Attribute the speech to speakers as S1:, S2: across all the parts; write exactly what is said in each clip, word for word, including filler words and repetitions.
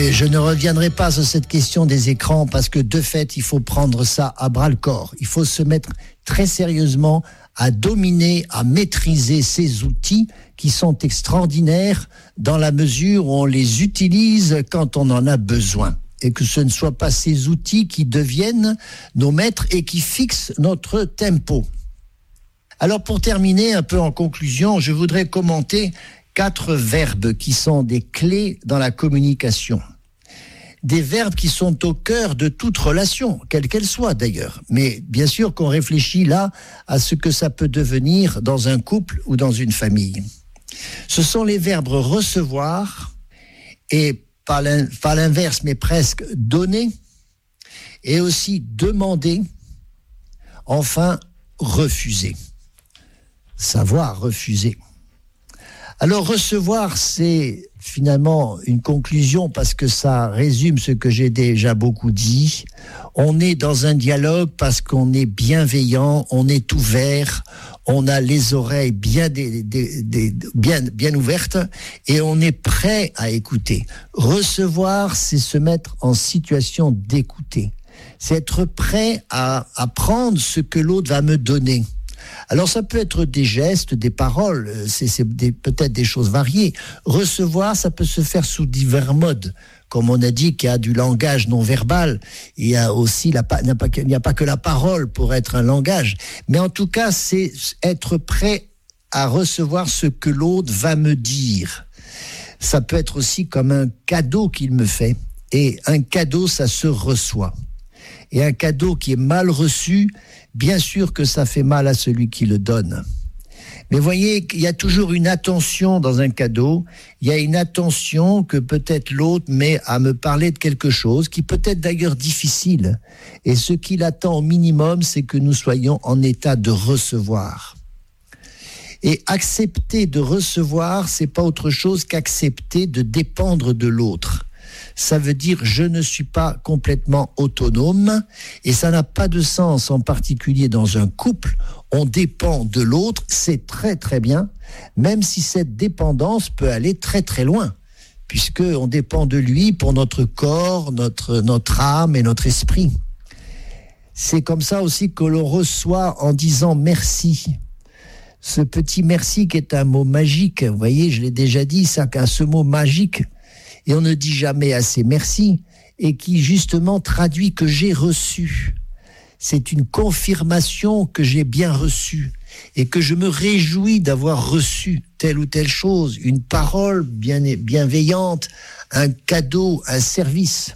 S1: Et je ne reviendrai pas sur cette question des écrans parce que de fait, il faut prendre ça à bras-le-corps. Il faut se mettre très sérieusement à dominer, à maîtriser ces outils qui sont extraordinaires dans la mesure où on les utilise quand on en a besoin. Et que ce ne soient pas ces outils qui deviennent nos maîtres et qui fixent notre tempo. Alors pour terminer un peu en conclusion, je voudrais commenter quatre verbes qui sont des clés dans la communication. Des verbes qui sont au cœur de toute relation, quelle qu'elle soit d'ailleurs. Mais bien sûr qu'on réfléchit là à ce que ça peut devenir dans un couple ou dans une famille. Ce sont les verbes recevoir et pas l'inverse mais presque donner et aussi demander, enfin refuser. Savoir refuser. Alors recevoir, c'est finalement une conclusion parce que ça résume ce que j'ai déjà beaucoup dit. On est dans un dialogue parce qu'on est bienveillant, on est ouvert, on a les oreilles bien, des, des, des, bien, bien ouvertes et on est prêt à écouter. Recevoir, c'est se mettre en situation d'écouter. C'est être prêt à, à prendre ce que l'autre va me donner. Alors ça peut être des gestes, des paroles, c'est, c'est des, peut-être des choses variées. Recevoir, ça peut se faire sous divers modes. Comme on a dit qu'il y a du langage non verbal, il y a aussi la, il n'y a pas, il n'y a pas que la parole pour être un langage. Mais en tout cas, c'est être prêt à recevoir ce que l'autre va me dire. Ça peut être aussi comme un cadeau qu'il me fait. Et un cadeau, ça se reçoit. Et un cadeau qui est mal reçu, bien sûr que ça fait mal à celui qui le donne. Mais voyez, il y a toujours une attention dans un cadeau. Il y a une attention que peut-être l'autre met à me parler de quelque chose qui peut être d'ailleurs difficile. Et ce qu'il attend au minimum, c'est que nous soyons en état de recevoir. Et accepter de recevoir, c'est pas autre chose qu'accepter de dépendre de l'autre. Ça veut dire je ne suis pas complètement autonome et ça n'a pas de sens, en particulier dans un couple. On dépend de l'autre, c'est très très bien, même si cette dépendance peut aller très très loin, puisqu'on dépend de lui pour notre corps, notre, notre âme et notre esprit. C'est comme ça aussi que l'on reçoit en disant merci. Ce petit merci qui est un mot magique, vous voyez, je l'ai déjà dit, ça, qu'à ce mot magique, et on ne dit jamais assez merci, et qui justement traduit que j'ai reçu. C'est une confirmation que j'ai bien reçu, et que je me réjouis d'avoir reçu telle ou telle chose, une parole bien, bienveillante, un cadeau, un service.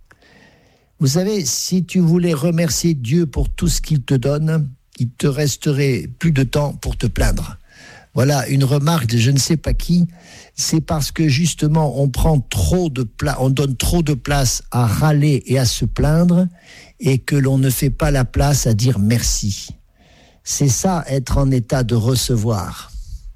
S1: Vous savez, si tu voulais remercier Dieu pour tout ce qu'il te donne, il te resterait plus de temps pour te plaindre. Voilà une remarque de je ne sais pas qui, c'est parce que justement on prend trop de place, on donne trop de place à râler et à se plaindre et que l'on ne fait pas la place à dire merci. C'est ça, être en état de recevoir.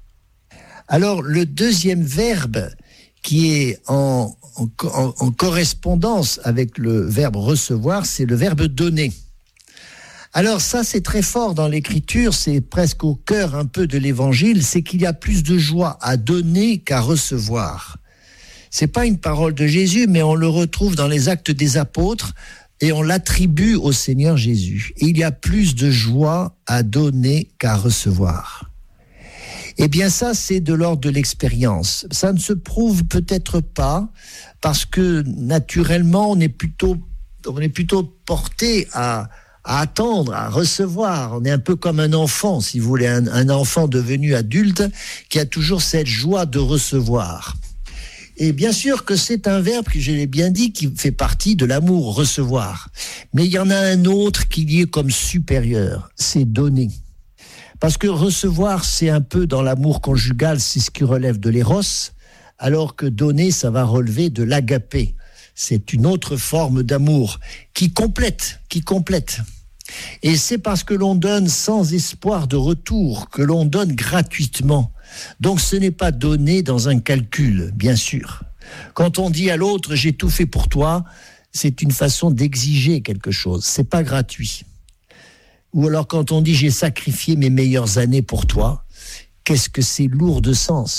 S1: Alors le deuxième verbe qui est en, en, en, en correspondance avec le verbe recevoir, c'est le verbe donner. Alors ça, c'est très fort dans l'écriture, c'est presque au cœur un peu de l'évangile, c'est qu'il y a plus de joie à donner qu'à recevoir. C'est pas une parole de Jésus, mais on le retrouve dans les Actes des Apôtres et on l'attribue au Seigneur Jésus. Et il y a plus de joie à donner qu'à recevoir. Eh bien ça, c'est de l'ordre de l'expérience. Ça ne se prouve peut-être pas parce que naturellement, on est plutôt, on est plutôt porté à à attendre, à recevoir. On est un peu comme un enfant, si vous voulez, un, un enfant devenu adulte qui a toujours cette joie de recevoir. Et bien sûr que c'est un verbe, que je l'ai bien dit, qui fait partie de l'amour, recevoir. Mais il y en a un autre qui y est comme supérieur, c'est donner. Parce que recevoir, c'est un peu dans l'amour conjugal, c'est ce qui relève de l'éros, alors que donner, ça va relever de l'agapé. C'est une autre forme d'amour qui complète, qui complète. Et c'est parce que l'on donne sans espoir de retour, que l'on donne gratuitement. Donc ce n'est pas donné dans un calcul, bien sûr. Quand on dit à l'autre « j'ai tout fait pour toi », c'est une façon d'exiger quelque chose, c'est pas gratuit. Ou alors quand on dit « j'ai sacrifié mes meilleures années pour toi », qu'est-ce que c'est lourd de sens ?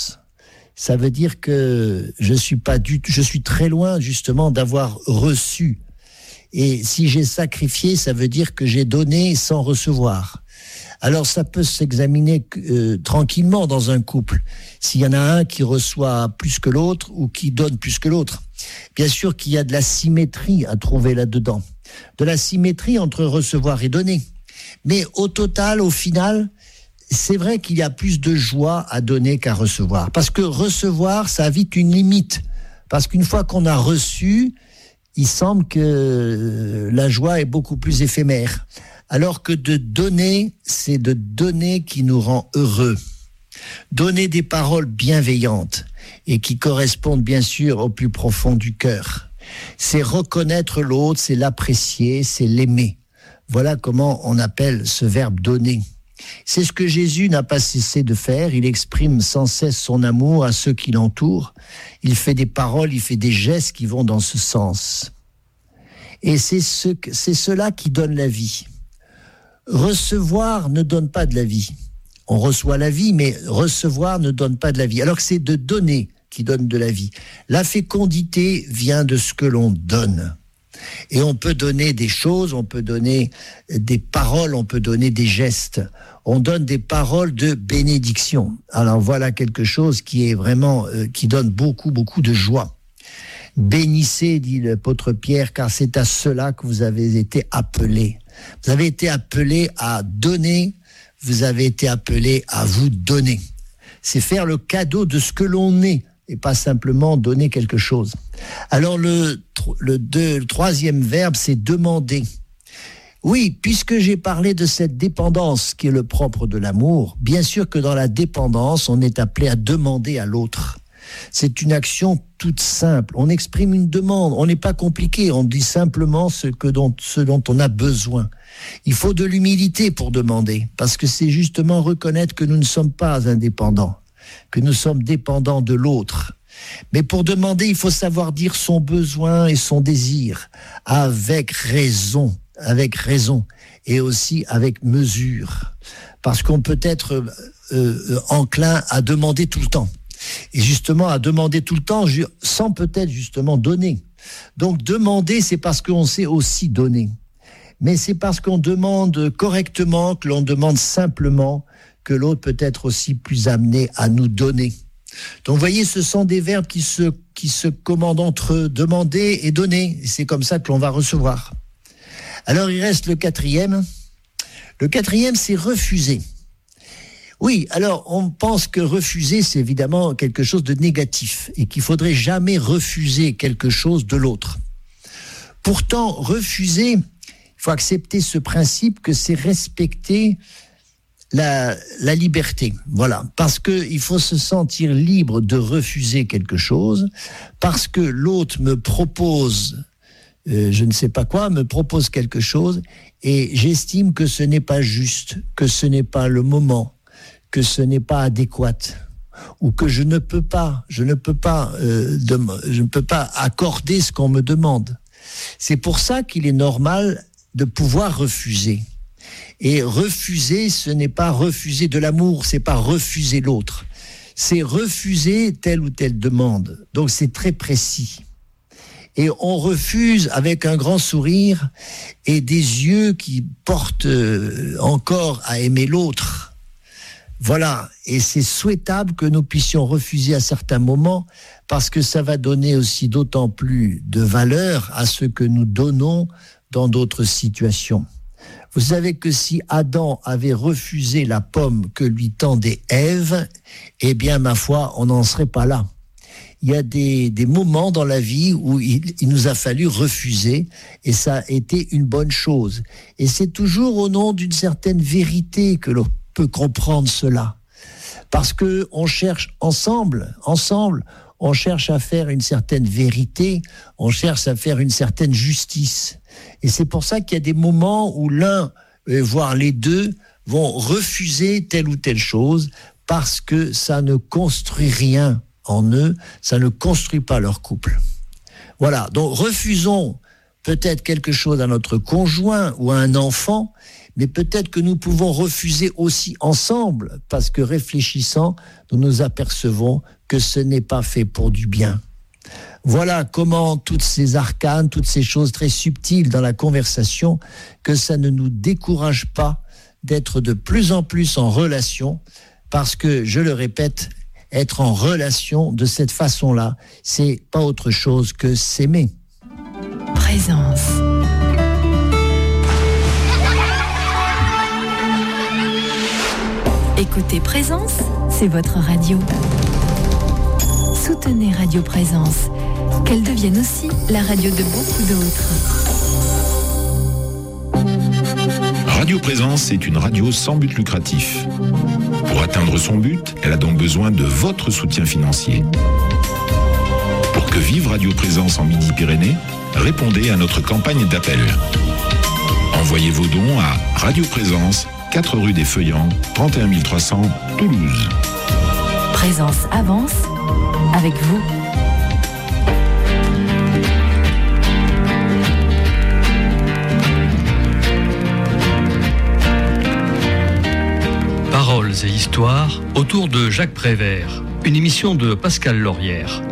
S1: ça veut dire que je suis pas du tout, je suis très loin justement d'avoir reçu. Et si j'ai sacrifié, ça veut dire que j'ai donné sans recevoir. Alors ça peut s'examiner euh, tranquillement dans un couple. S'il y en a un qui reçoit plus que l'autre ou qui donne plus que l'autre. Bien sûr qu'il y a de la symétrie à trouver là-dedans. De la symétrie entre recevoir et donner. Mais au total, au final, c'est vrai qu'il y a plus de joie à donner qu'à recevoir. Parce que recevoir, ça a vite une limite. Parce qu'une fois qu'on a reçu, il semble que la joie est beaucoup plus éphémère. Alors que de donner, c'est de donner qui nous rend heureux. Donner des paroles bienveillantes et qui correspondent bien sûr au plus profond du cœur. C'est reconnaître l'autre, c'est l'apprécier, c'est l'aimer. Voilà comment on appelle ce verbe donner. C'est ce que Jésus n'a pas cessé de faire. Il exprime sans cesse son amour à ceux qui l'entourent. Il fait des paroles, il fait des gestes qui vont dans ce sens. Et c'est, ce, c'est cela qui donne la vie. Recevoir ne donne pas de la vie. On reçoit la vie, mais recevoir ne donne pas de la vie. Alors que c'est de donner qui donne de la vie. La fécondité vient de ce que l'on donne. Et on peut donner des choses, on peut donner des paroles, on peut donner des gestes. On donne des paroles de bénédiction. Alors voilà quelque chose qui est vraiment, euh, qui donne beaucoup, beaucoup de joie. Bénissez, dit l'apôtre Pierre, car c'est à cela que vous avez été appelés. Vous avez été appelés à donner, vous avez été appelés à vous donner. C'est faire le cadeau de ce que l'on est et pas simplement donner quelque chose. Alors le, le, deux, le troisième verbe, c'est demander. Oui, puisque j'ai parlé de cette dépendance qui est le propre de l'amour, bien sûr que dans la dépendance, on est appelé à demander à l'autre. C'est une action toute simple. On exprime une demande. On n'est pas compliqué. On dit simplement ce, que dont, ce dont on a besoin. Il faut de l'humilité pour demander, parce que c'est justement reconnaître que nous ne sommes pas indépendants, que nous sommes dépendants de l'autre. Mais pour demander, il faut savoir dire son besoin et son désir avec raison, avec raison et aussi avec mesure. Parce qu'on peut être euh, enclin à demander tout le temps. Et justement, à demander tout le temps sans peut-être justement donner. Donc demander, c'est parce qu'on sait aussi donner. Mais c'est parce qu'on demande correctement, que l'on demande simplement, que l'autre peut être aussi plus amené à nous donner. Donc vous voyez, ce sont des verbes qui se, qui se commandent entre eux, demander et donner. Et c'est comme ça que l'on va recevoir. Alors il reste le quatrième. Le quatrième, c'est refuser. Oui, alors on pense que refuser, c'est évidemment quelque chose de négatif et qu'il faudrait jamais refuser quelque chose de l'autre. Pourtant, refuser, il faut accepter ce principe que c'est respecter la, la liberté. Voilà, parce qu'il faut se sentir libre de refuser quelque chose, parce que l'autre me propose, euh, je ne sais pas quoi, me propose quelque chose et j'estime que ce n'est pas juste, que ce n'est pas le moment, que ce n'est pas adéquat ou que je ne peux pas, je ne peux pas, euh, de, je ne peux pas accorder ce qu'on me demande. C'est pour ça qu'il est normal de pouvoir refuser. Et refuser, ce n'est pas refuser de l'amour, c'est pas refuser l'autre. C'est refuser telle ou telle demande. Donc c'est très précis. Et on refuse avec un grand sourire et des yeux qui portent encore à aimer l'autre. Voilà, et c'est souhaitable que nous puissions refuser à certains moments parce que ça va donner aussi d'autant plus de valeur à ce que nous donnons dans d'autres situations. Vous savez que si Adam avait refusé la pomme que lui tendait Ève, eh bien, ma foi, on n'en serait pas là. Il y a des, des moments dans la vie où il, il nous a fallu refuser et ça a été une bonne chose. Et c'est toujours au nom d'une certaine vérité que l'on peut comprendre cela. Parce que on cherche ensemble, ensemble, on cherche à faire une certaine vérité, on cherche à faire une certaine justice. Et c'est pour ça qu'il y a des moments où l'un, voire les deux, vont refuser telle ou telle chose parce que ça ne construit rien en eux, ça ne construit pas leur couple. Voilà, donc refusons peut-être quelque chose à notre conjoint ou à un enfant, mais peut-être que nous pouvons refuser aussi ensemble, parce que réfléchissant, nous nous apercevons que ce n'est pas fait pour du bien. Voilà comment toutes ces arcanes, toutes ces choses très subtiles dans la conversation, que ça ne nous décourage pas d'être de plus en plus en relation, parce que, je le répète, être en relation de cette façon-là, c'est pas autre chose que s'aimer.
S2: Présence. Écoutez Présence, c'est votre radio. Soutenez Radio Présence, qu'elle devienne aussi la radio de beaucoup d'autres.
S3: Radio Présence est une radio sans but lucratif. Pour atteindre son but, elle a donc besoin de votre soutien financier. Pour que vive Radio Présence en Midi-Pyrénées, répondez à notre campagne d'appel. Envoyez vos dons à Radio Présence, quatre rue des Feuillants, trente et un mille trois cents, Toulouse.
S2: Présence avance avec vous.
S4: Paroles et histoires autour de Jacques Prévert, une émission de Pascal Laurière.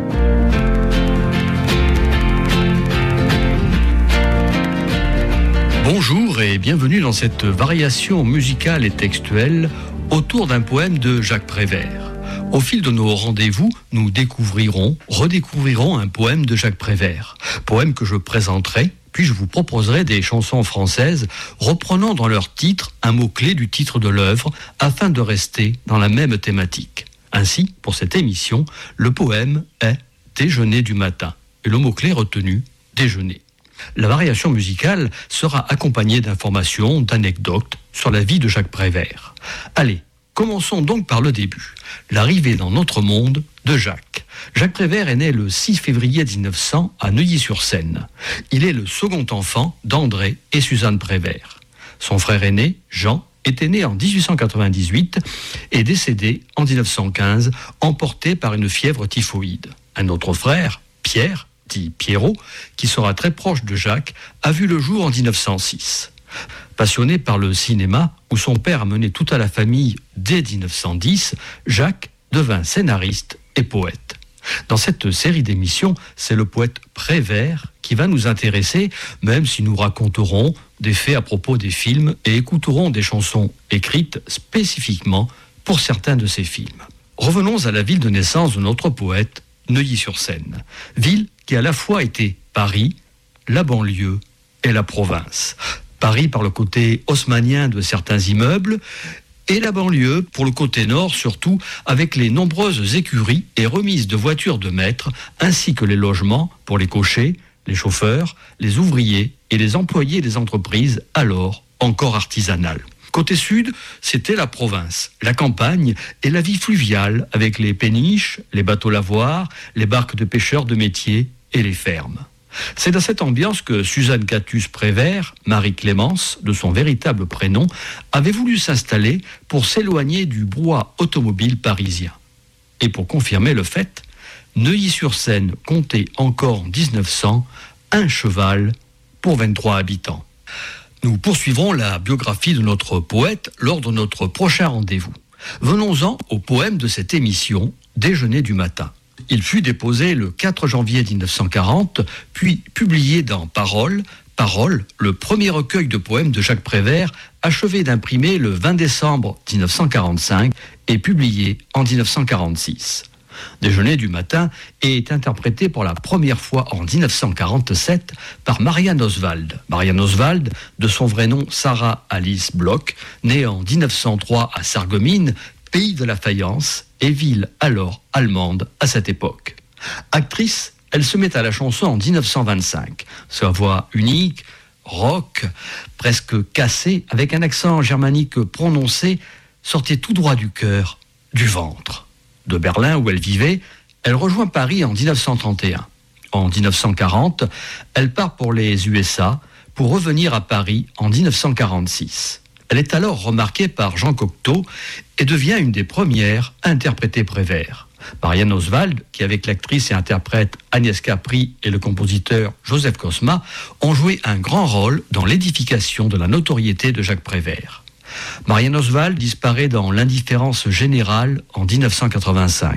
S4: Bonjour et bienvenue dans cette variation musicale et textuelle autour d'un poème de Jacques Prévert. Au fil de nos rendez-vous, nous découvrirons, redécouvrirons un poème de Jacques Prévert. Poème que je présenterai, puis je vous proposerai des chansons françaises reprenant dans leur titre un mot-clé du titre de l'œuvre afin de rester dans la même thématique. Ainsi, pour cette émission, le poème est « Déjeuner du matin » et le mot-clé retenu « Déjeuner ». La variation musicale sera accompagnée d'informations, d'anecdotes sur la vie de Jacques Prévert. Allez, commençons donc par le début. L'arrivée dans notre monde de Jacques. Jacques Prévert est né le six février dix-neuf cents à Neuilly-sur-Seine. Il est le second enfant d'André et Suzanne Prévert. Son frère aîné, Jean, était né en dix-huit cent quatre-vingt-dix-huit et décédé en dix-neuf cent quinze, emporté par une fièvre typhoïde. Un autre frère, Pierre, dit Pierrot, qui sera très proche de Jacques, a vu le jour en dix-neuf cent six. Passionné par le cinéma, où son père a mené toute la famille dès dix-neuf cent dix, Jacques devint scénariste et poète. Dans cette série d'émissions, c'est le poète Prévert qui va nous intéresser, même si nous raconterons des faits à propos des films et écouterons des chansons écrites spécifiquement pour certains de ces films. Revenons à la ville de naissance de notre poète, Neuilly-sur-Seine. Ville qui à la fois était Paris, la banlieue et la province. Paris par le côté haussmannien de certains immeubles, et la banlieue pour le côté nord surtout, avec les nombreuses écuries et remises de voitures de maître, ainsi que les logements pour les cochers, les chauffeurs, les ouvriers et les employés des entreprises alors encore artisanales. Côté sud, c'était la province, la campagne et la vie fluviale avec les péniches, les bateaux lavoirs, les barques de pêcheurs de métier et les fermes. C'est dans cette ambiance que Suzanne Catus Prévert, Marie-Clémence, de son véritable prénom, avait voulu s'installer pour s'éloigner du brouhaha automobile parisien. Et pour confirmer le fait, Neuilly-sur-Seine comptait encore en dix-neuf cents un cheval pour vingt-trois habitants. Nous poursuivrons la biographie de notre poète lors de notre prochain rendez-vous. Venons-en au poème de cette émission, Déjeuner du matin. Il fut déposé le quatre janvier dix-neuf cent quarante, puis publié dans Paroles, Paroles, le premier recueil de poèmes de Jacques Prévert, achevé d'imprimer le vingt décembre dix-neuf cent quarante-cinq et publié en dix-neuf cent quarante-six. Déjeuner du matin est interprété pour la première fois en dix-neuf cent quarante-sept par Marianne Oswald. Marianne Oswald, de son vrai nom Sarah Alice Bloch, née en dix-neuf cent trois à Sarreguemines, pays de la faïence et ville alors allemande à cette époque. Actrice, elle se met à la chanson en dix-neuf cent vingt-cinq. Sa voix unique, rock, presque cassée, avec un accent germanique prononcé, sortait tout droit du cœur, du ventre. De Berlin, où elle vivait, elle rejoint Paris en dix-neuf cent trente et un. En dix-neuf cent quarante, elle part pour les U S A pour revenir à Paris en dix-neuf cent quarante-six. Elle est alors remarquée par Jean Cocteau et devient une des premières à interpréter Prévert. Marianne Oswald, qui avec l'actrice et interprète Agnès Capri et le compositeur Joseph Cosma, ont joué un grand rôle dans l'édification de la notoriété de Jacques Prévert. Marianne Oswald disparaît dans l'indifférence générale en dix-neuf cent quatre-vingt-cinq.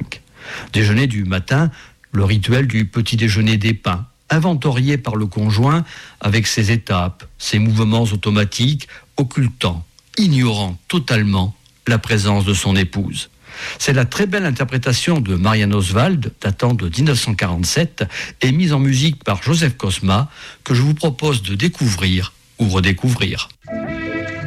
S4: Déjeuner du matin, le rituel du petit déjeuner des pains, inventorié par le conjoint avec ses étapes, ses mouvements automatiques, occultant, ignorant totalement la présence de son épouse. C'est la très belle interprétation de Marianne Oswald, datant de dix-neuf cent quarante-sept, et mise en musique par Joseph Cosma, que je vous propose de découvrir ou redécouvrir.